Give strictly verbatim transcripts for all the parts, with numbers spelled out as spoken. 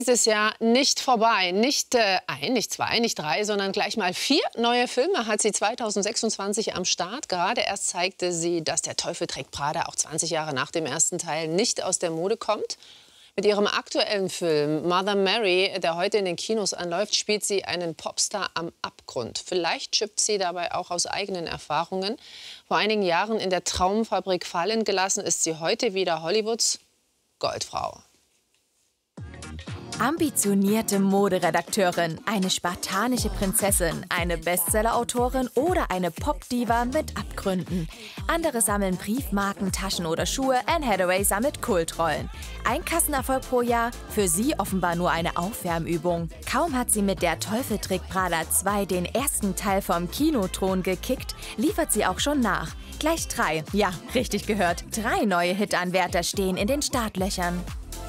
Dieses Jahr nicht vorbei. Nicht äh, ein, nicht zwei, nicht drei, sondern gleich mal vier neue Filme hat sie zweitausendsechsundzwanzig am Start. Gerade erst zeigte sie, dass Der Teufel trägt Prada auch zwanzig Jahre nach dem ersten Teil nicht aus der Mode kommt. Mit ihrem aktuellen Film Mother Mary, der heute in den Kinos anläuft, spielt sie einen Popstar am Abgrund. Vielleicht schöpft sie dabei auch aus eigenen Erfahrungen. Vor einigen Jahren in der Traumfabrik fallen gelassen, ist sie heute wieder Hollywoods Goldfrau. Ambitionierte Moderedakteurin, eine spartanische Prinzessin, eine Bestsellerautorin oder eine Popdiva mit Abgründen. Andere sammeln Briefmarken, Taschen oder Schuhe, Anne Hathaway sammelt Kultrollen. Ein Kassenerfolg pro Jahr, für sie offenbar nur eine Aufwärmübung. Kaum hat sie mit Der Teufel trägt Prada zwei den ersten Teil vom Kinothron gekickt, liefert sie auch schon nach. Gleich drei, ja, richtig gehört, drei neue Hitanwärter stehen in den Startlöchern.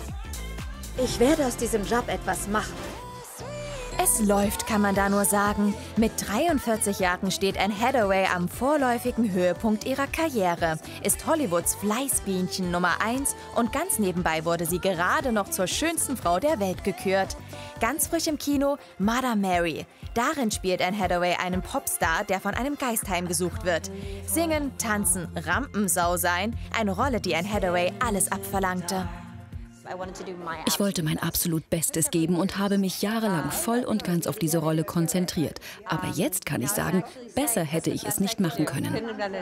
Ich werde aus diesem Job etwas machen. Es läuft, kann man da nur sagen. Mit dreiundvierzig Jahren steht Anne Hathaway am vorläufigen Höhepunkt ihrer Karriere, ist Hollywoods Fleißbienchen Nummer eins und ganz nebenbei wurde sie gerade noch zur schönsten Frau der Welt gekürt. Ganz frisch im Kino Mother Mary. Darin spielt Anne Hathaway einen Popstar, der von einem Geist heimgesucht wird. Singen, tanzen, Rampensau sein, eine Rolle, die Anne Hathaway alles abverlangte. Ich wollte mein absolut Bestes geben und habe mich jahrelang voll und ganz auf diese Rolle konzentriert. Aber jetzt kann ich sagen, besser hätte ich es nicht machen können.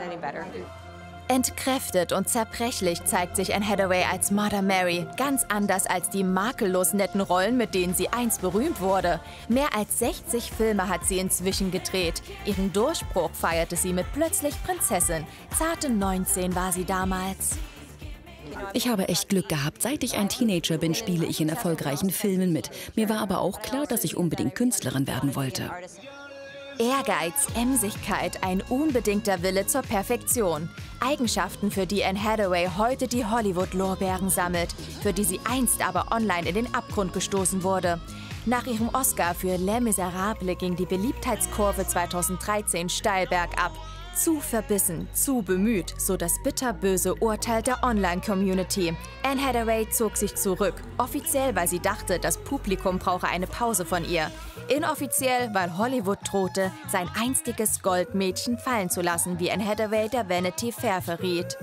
Entkräftet und zerbrechlich zeigt sich Anne Hathaway als Mother Mary, ganz anders als die makellos netten Rollen, mit denen sie einst berühmt wurde. Mehr als sechzig Filme hat sie inzwischen gedreht. Ihren Durchbruch feierte sie mit Plötzlich Prinzessin. Zarte neunzehn war sie damals. Ich habe echt Glück gehabt. Seit ich ein Teenager bin, spiele ich in erfolgreichen Filmen mit. Mir war aber auch klar, dass ich unbedingt Künstlerin werden wollte. Ehrgeiz, Emsigkeit, ein unbedingter Wille zur Perfektion. Eigenschaften, für die Anne Hathaway heute die Hollywood-Lorbeeren sammelt, für die sie einst aber online in den Abgrund gestoßen wurde. Nach ihrem Oscar für Les Miserables ging die Beliebtheitskurve zweitausenddreizehn steil bergab. Zu verbissen, zu bemüht, so das bitterböse Urteil der Online-Community. Anne Hathaway zog sich zurück, offiziell, weil sie dachte, das Publikum brauche eine Pause von ihr. Inoffiziell, weil Hollywood drohte, sein einstiges Goldmädchen fallen zu lassen, wie Anne Hathaway der Vanity Fair verriet.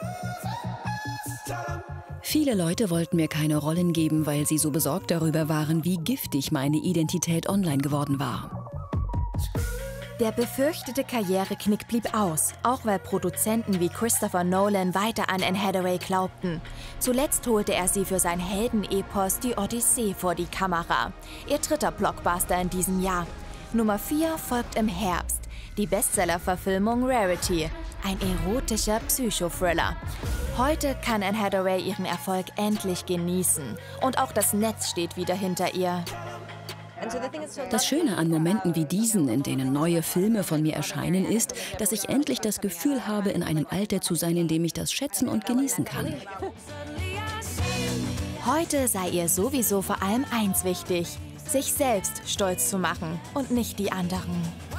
Viele Leute wollten mir keine Rollen geben, weil sie so besorgt darüber waren, wie giftig meine Identität online geworden war. Der befürchtete Karriereknick blieb aus, auch weil Produzenten wie Christopher Nolan weiter an Anne Hathaway glaubten. Zuletzt holte er sie für sein Heldenepos Die Odyssee vor die Kamera. Ihr dritter Blockbuster in diesem Jahr. Nummer vier folgt im Herbst. Die Bestseller-Verfilmung Rarity. Ein erotischer Psychothriller. Heute kann Anne Hathaway ihren Erfolg endlich genießen. Und auch das Netz steht wieder hinter ihr. Das Schöne an Momenten wie diesen, in denen neue Filme von mir erscheinen, ist, dass ich endlich das Gefühl habe, in einem Alter zu sein, in dem ich das schätzen und genießen kann. Heute sei ihr sowieso vor allem eins wichtig: sich selbst stolz zu machen und nicht die anderen.